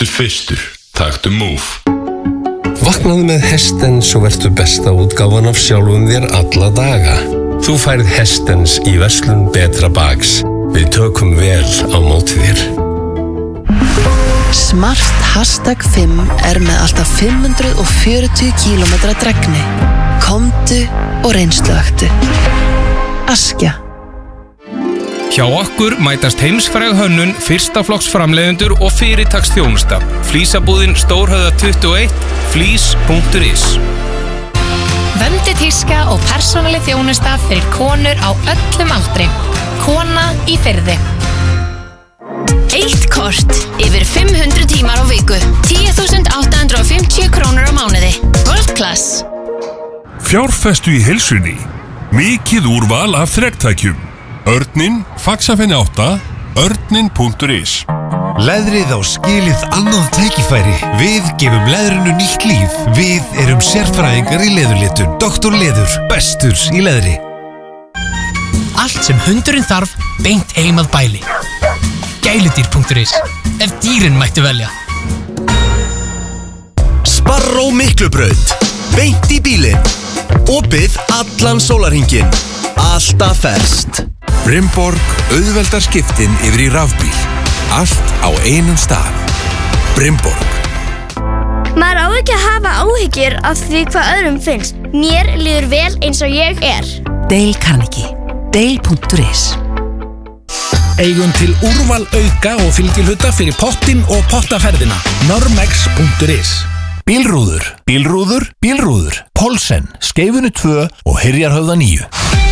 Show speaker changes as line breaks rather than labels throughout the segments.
Vertu fyrstur, taktu Move.
Vaknaðu með Hestens og vertu besta útgáfan af sjálfum þér alla daga. Þú færð Hestens í verslun Betra Bags. Við tökum vel á móti þér.
Smart #5 með alltaf 540 km dregni. Komdu og reynsluaktu. Askja.
Hjá okkur mætast heimsfræg hönnun, fyrstaflokks framleiðendur og fyrirtaksþjónusta. Flísabúðin Stórhöfða 21, flís.is.
Vöndu tíska og persónuleg þjónusta fyrir konur á öllum aldri. Kona í Firði. Eitt kort yfir 500 tímar á viku. 10.850 krónur á mánuði. World Class.
Fjárfestu í heilsunni. Mikið úrval af þrektækjum. Örninn, Faxafenni 8, örnin.is.
Leðrið á skilið annað tækifæri. Við gefum leðrinu nýtt líf. Við erum sérfræðingar í leðurlitun. Dr. Leður, bestur í leðri.
Allt sem hundurinn þarf, beint heim að bæli. Gæludýr.is. Ef dýrin mættu velja.
Sparró Miklubraut. Beint í bílinn. Opið allan sólarhringinn. Alltaf ferskt.
Brimborg auðveldar skiptin yfir í rafbíl. Allt á einum stað. Brimborg.
Maður á ekki að hafa áhyggjur af því hvað öðrum finnst. Mér líður vel eins og ég er.
Dale Carnegie. Dale.is.
Eigum til úrval auka og fylgihluta fyrir pottin og pottaferðina. Normex.is.
Bílrúður, bílrúður, bílrúður. Polsen, Skeifunu 2 og Hyrjarhöfða 9.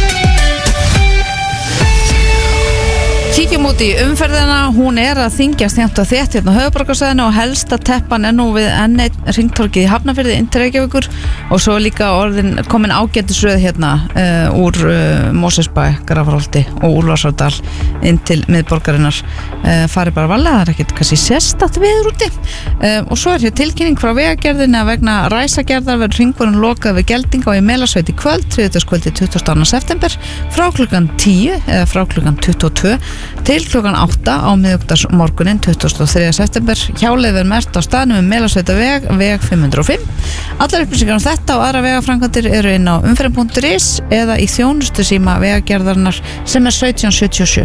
Kíkjum út í umferðina, hún að þyngjast jafnt og þétt hérna á höfuðborgarsvæðinu og helsta teppan nú við N1 hringtorgið í Hafnarfirði inn til Reykjavíkur og svo líka komin ágætisröð hérna úr Mosfellsbæ, Grafarholti og Úlfarsárdal inn til miðborgarinnar. Farið bara varlega, það ekkert kannski sérstakt veður úti. Og svo hér tilkynning frá Vegagerðinni að vegna ræsagerðar verður hringvegurinn lokað við Geldinga og í Melasveit í kvöld, þriðjudagskvöldið 22. september frá klukkan 10 eða frá klukkan 22 til klukkan 8 á miðvikudagsmorguninn 23. september. Hjáleið er merkt á staðnum með Melasveita veg 505. Allar upplýsingar þetta og aðra vegaframkvæmdir eru inn á umferðin.is eða í þjónustusíma Vegagerðarinnar sem 1777.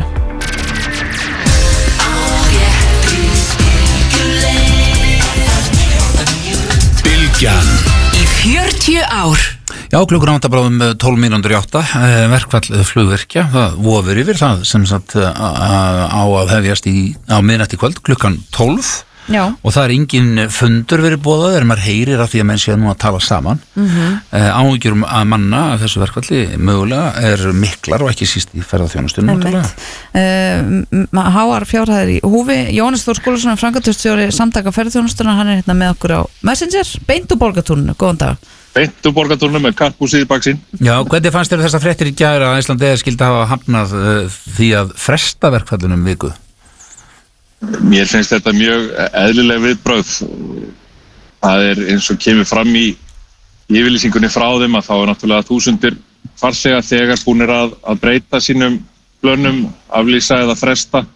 Bylgjan í 40 ár. Já, klukkur ándabráðum 12 mínútur í 8, verkfall flugvirkja, það vofur yfir það sem sagt á að hefjast á miðnætti kvöld klukkan 12. Já. Og það engin fundur verið boðað maður heyrir af því að menn sé nú að tala saman. Áhyggjur að manna af þessu verkfalli mögulega miklar og ekki síst í ferðaþjónustunum.
Háar fjárhæðir í húfi. Jónas Þór Skúlason, framkvæmdastjóri Samtaka ferðaþjónustunnar, hann hérna með okkur á Messenger, beint úr Borgartúrinu. Góðan dag.
Beint úr Borgartúrinu með karphúsið í baksín.
Já, hvernig fannst þér þessar fréttir í gær að Iceland Air skyldi hafa hafnað því að fresta verkfallunum viku?
Mér finnst þetta mjög eðlileg viðbrögð. Það eins og kemur fram í yfirlýsingunni frá þeim að þá náttúrulega þúsundir farþega þegar búnir að breyta sínum plönum, aflýsa eða fresta.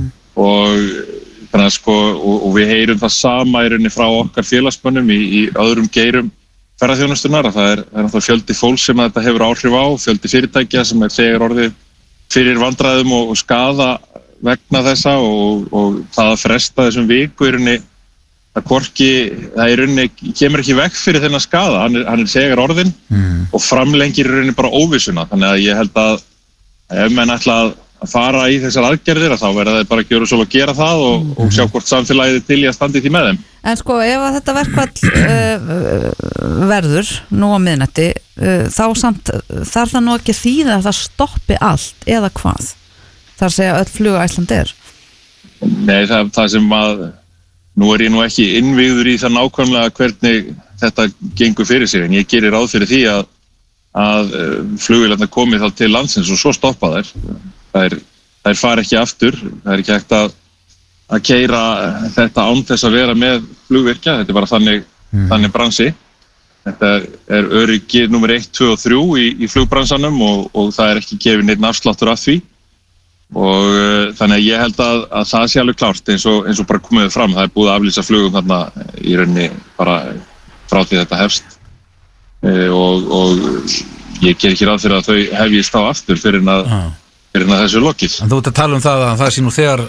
Og þannig að og við heyrum það sama í rauninni frá okkar félagsmönnum í öðrum geirum ferðaþjónustunnar. Það náttúrulega fjöldi fólks sem þetta hefur áhrif á, fjöldi fyrirtækja sem þegar orðið fyrir vandræðum og skaða vegna þessa og það að fresta þessum viku í rauninni það í rauninni kemur ekki vekk fyrir þennan skaða, hann þegar orðinn og framlengir í rauninni bara óvissuna. Þannig að ég held að ef menn ætla að fara í þessar aðgerðir þá verða þeir bara að gera svo að gera það og sjá hvort samfélagið til í að standa því með þeim.
En ef að þetta verkfall verður nú á miðnætti þá samt þarf það nú ekki þýða að það stoppi allt eða hvað? Þar segja öll flug á Iceland Air?
Nei, það sem nú ég nú ekki innvígður í það nákvæmlega hvernig þetta gengur fyrir sig, en ég gerir ráð fyrir því að flugvélarnar komi þá til landsins og svo stoppa þær. Þær fara ekki aftur, það ekki hægt að keyra þetta án þess að vera með flugvirkja, þetta bara þannig bransi. Þetta öryggi nummer 1, 2 og 3 í flugbransanum og það ekki gefið neinn afsláttur af því. og þannig að ég held að það sé alveg klárt eins og bara komið fram, það búið að aflýsa flugum þarna í rauninni bara frá því þetta hefst og ég ger ekki ráð fyrir að þau hefjist á aftur fyrir en að þessu lokið.
En þú ert að tala um það að það sé nú þegar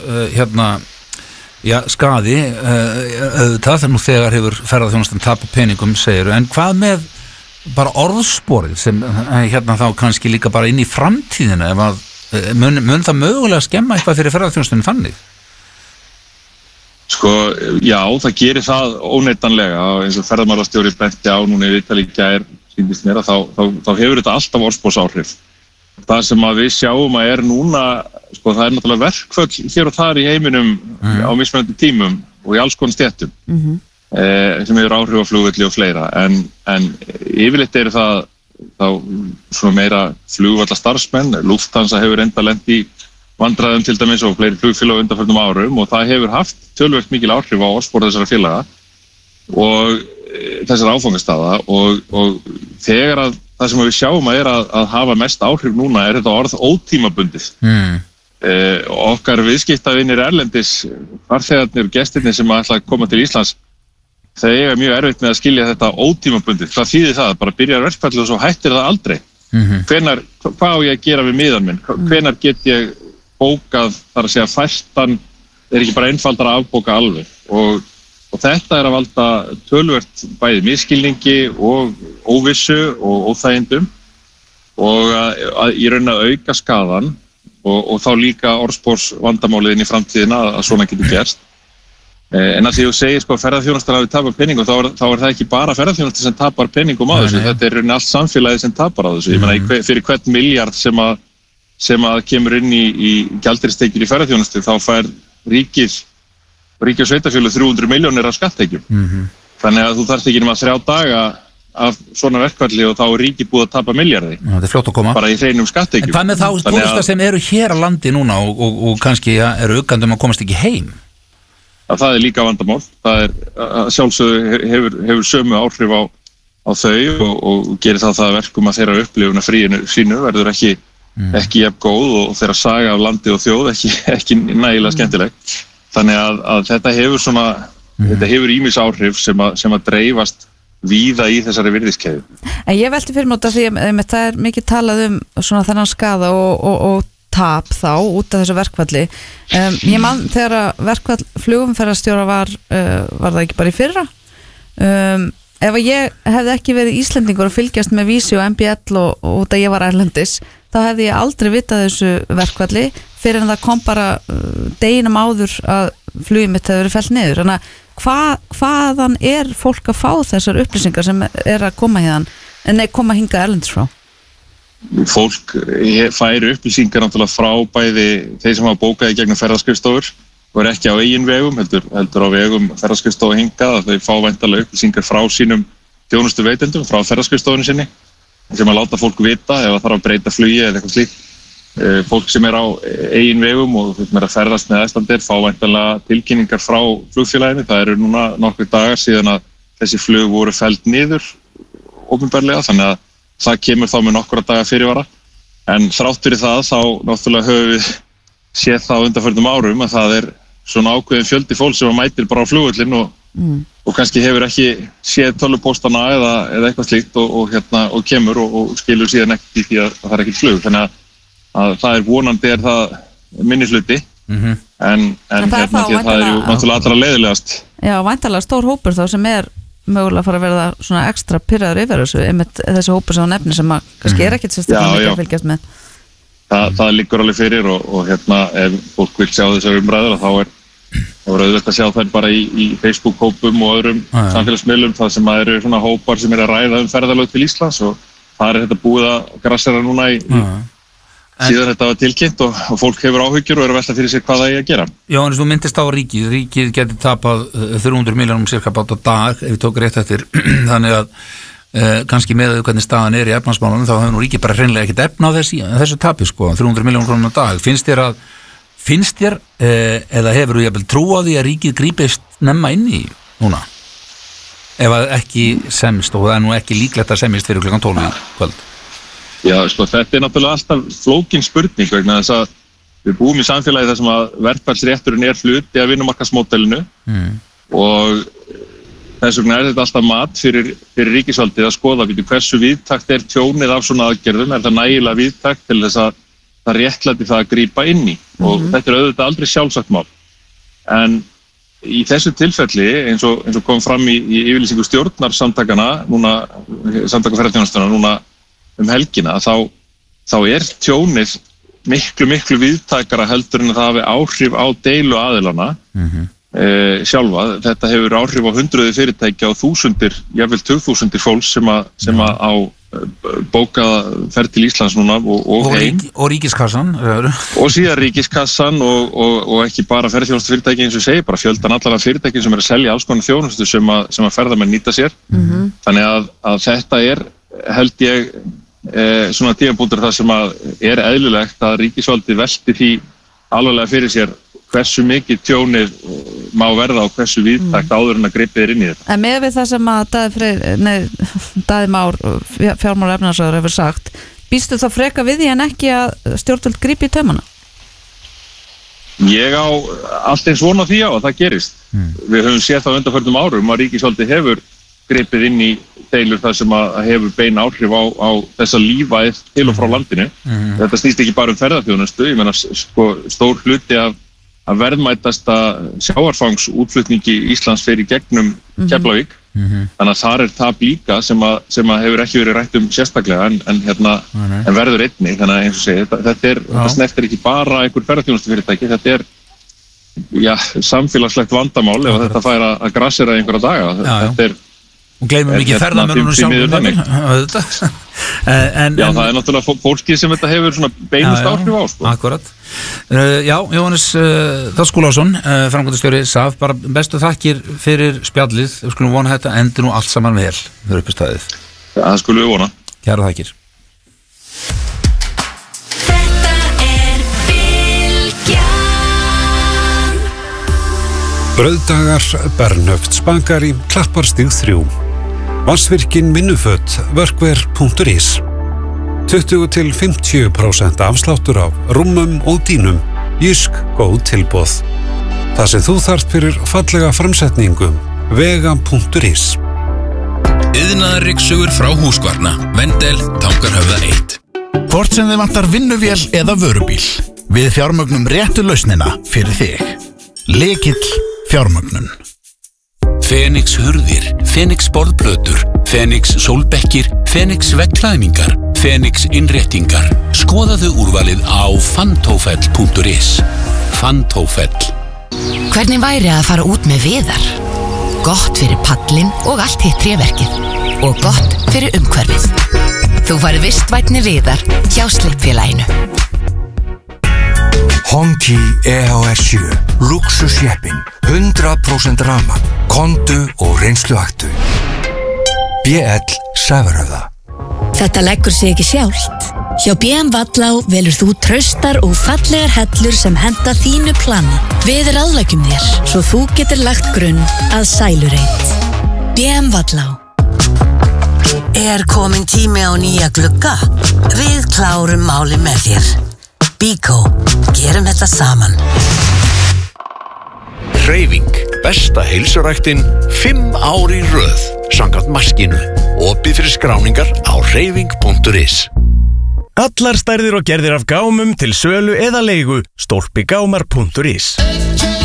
skaði það nú þegar hefur ferðaþjónustan tapað peningum, segirðu, en hvað með bara orðsporið sem þá kannski líka bara inn í framtíðina, ef að mun það mögulega skemma eitthvað fyrir ferðaþjónustunni þannig?
Sko, já, það gerir það óneitanlega, eins og ferðamálastjóri benti á núna í viðtali í gær, sýndist mér að þá hefur þetta alltaf orðsporsáhrif. Það sem að við sjáum að er núna, sko, það er náttúrulega verkföll hér og þar í heiminum á mismunandi tímum og í alls konar stéttum sem hefur áhrif á flugvelli og fleira, en yfirleitt eru það þá svona meira flugvallastarfsmenn. Lufthansa hefur enda lent í vandræðum til dæmis og fleiri flugfélög á undanförnum árum og það hefur haft töluvert mikil áhrif á orðspor þessara félaga og þessara áfangastaða og þegar að það sem við sjáum að er að hafa mest áhrif núna er þetta orð ótímabundið. Okkar viðskiptavinir erlendis, farþegarnir og gestirnir sem ætla að koma til Íslands, þau eiga mjög erfitt með að skilja þetta ótímabundið. Hvað þýðir það? Bara byrjar verkfallið og svo hættir það aldrei. Hvað á ég að gera við miðan minn? Hvenær get ég bókað, þar að segja færstan, er ekki bara einfaldara að afbóka alveg og þetta er að valda töluvert bæði misskilningi og óvissu og óþægindum og að í raun að auka skaðan og þá líka orðspors vandamálið inn í framtíðina að svona getur gerst. En að því þú segir sko að ferðaþjónustan hafi tapað peningum, þá er það ekki bara ferðaþjónustan sem tapar peningum á þessu, þetta er raun allt samfélagið sem tapar á þessu. Ég meina fyrir hvern miljard sem að kemur inn í gjaldeyristekjur í ferðaþjónustu, þá fær ríki og sveitarfélög 300 milljónir af skatttekjum. Þannig að þú þarft ekki nema 3 daga af svona verkfalli og þá er ríki búið að tapa milljarði.
Þetta er fljótt að koma.
Bara í hreinum skatttekjum.
En hvað með þá túristar sem eru hér á landi núna og kannski eru uggandum að komast ekki heim?
Það er líka vandamál. Það er sjálfsögðu hefur sömu áhrif á þau og gerir það verkum að þeirra upplifuna fríinu sínu verður ekki jafn góð og þeirra saga af landi og þjóð ekki nægilega skemmtileg. Þannig að þetta hefur ýmis áhrif sem að dreifast víða í þessari virðiskeðju.
En ég velti fyrir móta því að það er mikið talað svona þennan skaða og tap þá út af þessu verkfalli. Ég man þegar að verkfall flugumferðarstjóra var það ekki bara í fyrra. Ef ég hefði ekki verið Íslendingur og fylgjast með Vísi og MBL og út að ég var erlendis, þá hefði ég aldrei vitað þessu verkfalli fyrir en það kom bara deginum áður að flugið mitt hefur verið fellt niður. Þannig að hvaðan er fólk að fá þessar upplýsingar sem er að koma koma hingað erlendis frá?
Fólk fær upplýsingar náttúrulega frá bæði þeir sem hafa bókað í gegnum ferðaskrifstofur og er ekki á eigin vegum, heldur á vegum ferðaskrifstofu hingað, að þau fá væntanlega upplýsingar frá sínum þjónustu veitendum, frá ferðaskrifstofunni sinni, sem að láta fólk vita ef það þarf að breyta flugi eða eitthvað slíkt. Fólk sem er á eigin vegum og sem er að ferðast með Icelandair fá væntanlega tilkynningar frá flugfélaginu. Það eru núna nokkrir dagar síðan að þessi flug voru felld niður opinberlega, þannig að það kemur þá með nokkra daga fyrirvara. En þrátt fyrir það þá náttúrulega höfum við séð það á undanförnum árum að það er svona ákveðin fjöldi fólk sem mætir bara á flugvöllin og kannski hefur ekki séð tölvupóstana eða eitthvað slíkt og kemur og skilur síðan ekki því að það er ekkert flug. Þannig að það er vonandi það minni hluti en það er ju náttúrulega allra leiðilegast.
Já, væntanlega stór hópur þá sem er mögulega að fara að verða svona ekstra pirraður yfir þessu hópur sem á nefni sem að kannski er ekkert sérstaklega mikið að fylgjast með.
Það liggur alveg fyrir og ef fólk vil sjá þessar umræður þá er auðvitað að sjá þær bara í Facebook-hópum og öðrum samfélagsmiðlum það sem eru svona hópar sem er að ræða ferðalög til Íslands og það er þetta búið að grassera núna síðan þetta var tilkynnt og fólk hefur áhyggjur og er að velta fyrir sér hvað það er að gera. Já, en þú myndist á ríkið getur tapað 300 milljónum cirka bát á dag ef við tók rétt eftir þannig að kannski með hvernig staðan er í efnahagsmálunum þá hefur nú ríkið bara hreinlega ekkert efna á þessu tapi 300 milljónum krónur á dag. Finnst þér eða hefur þú jafnvel trú á því að ríkið grípist nemma inn í núna? Ef að ekki semst og það er nú ekki líklegt að semist fyrir klukkan 12 kvöld. Já, þetta er náttúrulega alltaf flókin spurning vegna þess að við búum í samfélagi þar sem að verkfallsrétturinn hluti af vinnumarkaðsmódelinu og þess vegna þetta alltaf mat fyrir ríkisvaldið að skoða hversu víðtækt tjónið af svona aðgerðum, það nægilega víðtækt til þess að það réttlæti það að grípa inn í og þetta auðvitað aldrei sjálfsagt mál. En í þessu tilfelli, eins og kom fram í yfirlýsingu stjórnarsamtakana, samtaka ferðaþjónustunnar núna helgina, þá tjónið miklu víðtækara heldur en að það hafi áhrif á deilu aðilana sjálfa. Þetta hefur áhrif á hundruði fyrirtækja og þúsundir, jafnvel 2000 fólks sem á bókaða ferð til Íslands núna og heim.
Og ríkiskassan.
Og síðan ríkiskassan og ekki bara ferðaþjónustufyrirtæki eins og segi, bara fjöldan allara fyrirtæki sem að selja alls konar þjónustu sem að ferðamenn nýta sér. Þannig að þetta held ég, svona tímapunktur það sem að eðlilegt að ríkisvaldi velti því alvarlega fyrir sér hversu mikið tjónið má verða og hversu víðtækt áður en að gripið inn í þetta.
En með við það sem að Daði Már, fjármála- og efnahagsráðherra hefur sagt, býstu þá freka við því en ekki að stjórnvöld gripi í taumana?
Ég á allt eins von á því að það gerist. Við höfum séð það á undanförnum árum að ríkisvaldi hefur gripið inn í deilur þar sem að hefur bein áhrif á þessa lífæð til og frá landinu. Þetta snýst ekki bara ferðaþjónustu, ég meina stór hluti af verðmætasta sjávarfangsútflutningi Íslands fer í gegnum Keflavík. Þannig að þar tap líka sem að hefur ekki verið rætt sérstaklega en verður einnig. Þannig að eins og segi, þetta snertir ekki bara einhver ferðaþjónustufyrirtæki, þetta samfélagslegt vandamál ef þetta fær að grassera einhverja daga. Þetta
og gleymum ekki ferðamönnunum sjálfum.
Já, það náttúrulega fólki sem þetta hefur svona beinust áhrif á.
Akkurat. Já, Jóhannes Þorskúlásson, framkvæmdastjóri SAF, bara bestu þakkir fyrir spjallið. Við skulum vona þetta endur nú allt saman vel fyrir uppi staðið.
Já, það skulum við vona.
Kæra þakkir.
Brauðdagar, Bernhöfts bakari, Klapparstíg 3. Vatnsvirkinn Vinnuföt, workwear.is. 20-50% afsláttur af rúmum og dýnum. Jysk góð tilboð. Það sem þú þarft fyrir fallega framsetningu. Vega.is.
Iðnaðarryksugur frá Húskvarna, Vendel, Tangarhöfða 1.
Hvort sem þið vantar vinnuvél eða vörubíl, við fjármögnum réttu lausnina fyrir þig. Lykill fjármögnun.
Fenix hurðir, Fenix borðplötur, Fenix sólbekkir, Fenix veggklæðningar, Fenix innréttingar. Skoðaðu úrvalið á fantofell.is. Fantofell.
Hvernig væri að fara út með Viðar? Gott fyrir pallinn og allt hitt tréverkið. Og gott fyrir umhverfið. Þú farið vistvænni Viðar hjá Slippfélaginu.
Honky EHS 7, luxusjeppin, 100% rafmagn, kondu og reynsluaktu. BL Sævarhöfða.
Þetta leggur sig ekki sjálft. Hjá BM Vallá velur þú traustar og fallegar hellur sem henta þínu plani. Við ráðleggjum þér, svo þú getur lagt grunn að sælureit. BM Vallá.
Komin tími á nýja glugga? Við klárum máli með þér. Bíkó, gerum þetta saman.
Hreyfing, besta heilsuræktin 5 ár í röð, samkvæmt maskínu. Opið fyrir skráningar á hreyfing.is.
Allar stærðir og gerðir af gámum til sölu eða leigu, stólpigámar.is.